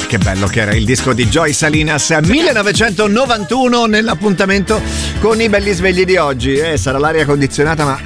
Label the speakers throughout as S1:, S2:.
S1: che bello che era il disco di Joy Salinas 1991 nell'appuntamento con i belli svegli di oggi. Sarà l'aria condizionata, ma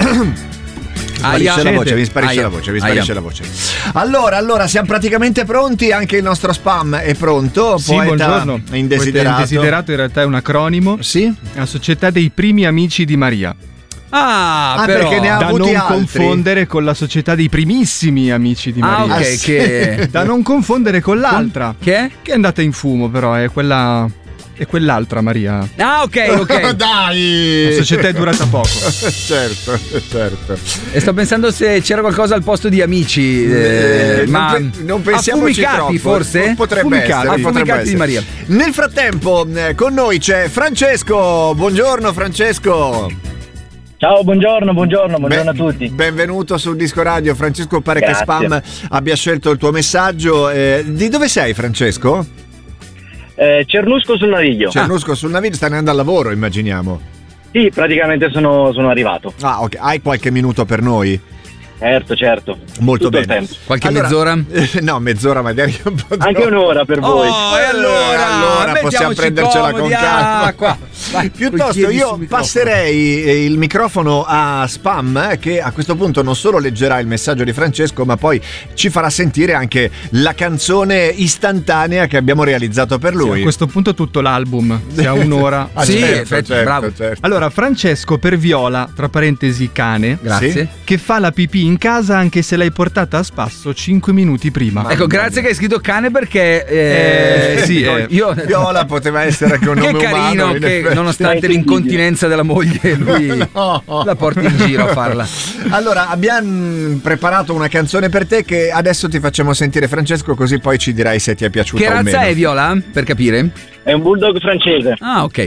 S1: mi sparisce la voce. Allora, siamo praticamente pronti, anche il nostro spam è pronto.
S2: Sì, buongiorno.
S1: Indesiderato.
S2: Indesiderato in realtà è un acronimo.
S1: Sì?
S2: La Società dei Primi Amici di Maria.
S1: Però, perché ne ha
S2: da
S1: avuti
S2: non
S1: altri.
S2: confondere con la Società dei Primissimi Amici di Maria.
S3: Ok, che
S2: da non confondere con l'altra.
S3: Che
S2: è andata in fumo, però è quella. E quell'altra Maria.
S3: Ok.
S1: Dai!
S2: La società è durata poco.
S1: certo.
S3: E sto pensando se c'era qualcosa al posto di amici. Ma
S1: non pensiamoci
S3: affumicati,
S1: troppo.
S3: Forse?
S1: Potrebbe essere.
S3: Affumicati di Maria.
S1: Nel frattempo con noi c'è Francesco. Buongiorno Francesco.
S4: Ciao, buongiorno a tutti.
S1: Benvenuto sul Disco Radio. Francesco, pare
S4: Grazie.
S1: che Spam abbia scelto il tuo messaggio. Di dove sei, Francesco?
S4: Cernusco sul Naviglio.
S1: Cernusco sul Naviglio, stai andando al lavoro, immaginiamo.
S4: Sì, praticamente sono arrivato.
S1: Ah, ok. Hai qualche minuto per noi?
S4: Certo.
S1: Molto
S4: tutto
S1: bene.
S4: il tempo.
S3: Qualche mezz'ora?
S1: No, mezz'ora magari un po'.
S4: Anche un'ora per voi.
S3: E allora
S1: possiamo prendercela con calma. Piuttosto io passerei il microfono a Spam, che a questo punto non solo leggerà il messaggio di Francesco, ma poi ci farà sentire anche la canzone istantanea che abbiamo realizzato per lui.
S2: Sì, a questo punto tutto l'album, se ha un'ora.
S3: Sì,
S1: certo,
S3: bravo.
S2: Allora, Francesco per Viola, tra parentesi cane,
S3: Grazie.
S1: Sì?
S2: che fa la pipì in casa anche se l'hai portata a spasso 5 minuti prima.
S3: Ecco, grazie che hai scritto cane perché io
S1: Viola poteva essere anche un nome
S3: che carino
S1: umano,
S3: che nonostante l'incontinenza della moglie lui la porti in giro a farla.
S1: Allora, abbiamo preparato una canzone per te che adesso ti facciamo sentire, Francesco, così poi ci dirai se ti è piaciuta
S3: Che
S1: o meno.
S3: razza è Viola? Per capire?
S4: È un bulldog francese.
S3: Ah, ok.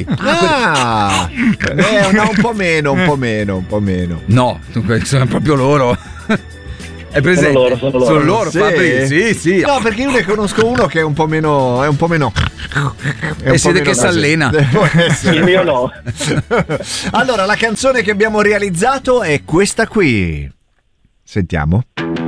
S1: No, un po' meno.
S3: No, sono proprio loro. È presente?
S4: Sono loro.
S1: Sì.
S3: Fabri? Sì.
S1: No, perché io ne conosco uno che è un po' meno.
S3: E si vede che si allena.
S4: Il mio no.
S1: Allora, la canzone che abbiamo realizzato è questa qui. Sentiamo.